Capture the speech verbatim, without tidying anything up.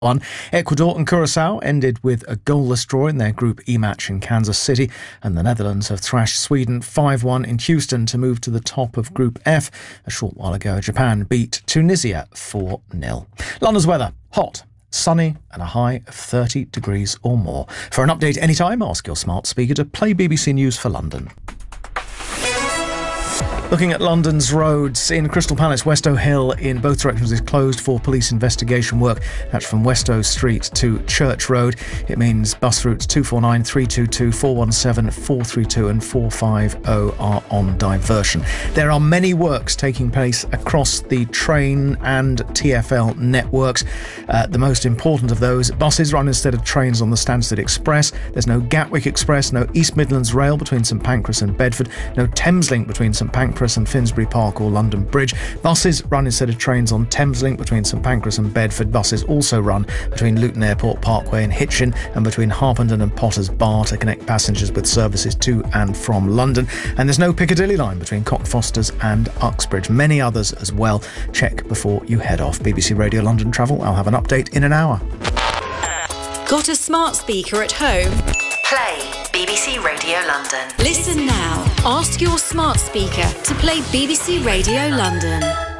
One. Ecuador and Curacao ended with a goalless draw in their Group E match in Kansas City, and the Netherlands have thrashed Sweden five one in Houston to move to the top of Group F. A short while ago, Japan beat Tunisia four nil. London's weather: hot, sunny and a high of thirty degrees or more. For an update anytime, ask your smart speaker to play B B C News for London. Looking at London's roads, in Crystal Palace, Westow Hill in both directions is closed for police investigation work. That's from Westow Street to Church Road. It means bus routes two four nine, three two two, four one seven, four three two and four five zero are on diversion. There are many works taking place across the train and T F L networks. Uh, the most important of those, buses run instead of trains on the Stansted Express. There's no Gatwick Express, no East Midlands Rail between St Pancras and Bedford, no Thameslink between St Pancras and Finsbury Park or London Bridge. Buses run instead of trains on Thameslink between St Pancras and Bedford. Buses also run between Luton Airport Parkway and Hitchin and between Harpenden and Potters Bar to connect passengers with services to and from London. And there's no Piccadilly line between Cockfosters and Uxbridge. Many others as well. Check before you head off. B B C Radio London Travel. I'll have an update in an hour. Got a smart speaker at home? Play B B C Radio London. Listen now. Ask your smart speaker to play B B C Radio London.